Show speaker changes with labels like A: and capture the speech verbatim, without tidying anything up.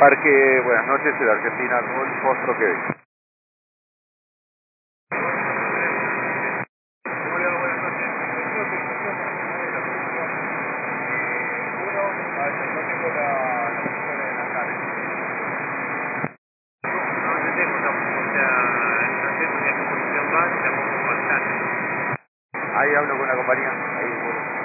A: Parque, buenas noches, el Argentina Golf Foxtrot Quebec.
B: Hola, buenas noches. Tengo que información de la posición uno, a ver, no tengo la, la posición en la cara. No, no entendemos tampoco, o sea, no entiendo ni a qué posición va ni tampoco cuál está.
A: Ahí hablo con la compañía, ahí, bueno.